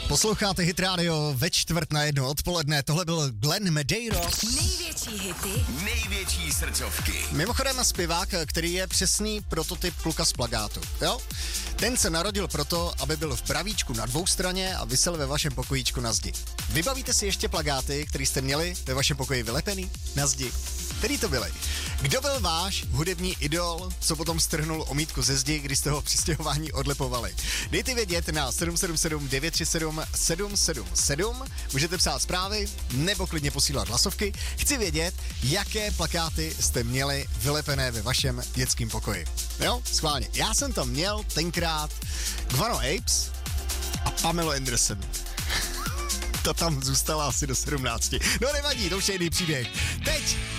Posloucháte Hit Radio ve 1:45 odpoledne. Tohle byl Glenn Medeiros. Největší hity, největší srdcovky. Mimochodem zpěvák, který je přesný prototyp kluka z plagátu. Jo? Ten se narodil proto, aby byl v pravíčku na dvoustraně a visel ve vašem pokojíčku na zdi. Vybavíte si ještě plagáty, které jste měli ve vašem pokoji vylepený na zdi? Který to byly? Kdo byl váš hudební idol, co potom strhnul omítku ze zdi, když jste ho při stěhování odlepovali? Dejte vědět na 777 937 777, můžete psát zprávy nebo klidně posílat hlasovky. Chci vědět, jaké plakáty jste měli vylepené ve vašem dětském pokoji. Jo, schválně. Já jsem tam měl tenkrát Guano Apes a Pamela Anderson. To tam zůstala asi do 17. No nevadí, to už je jiný příběh. Teď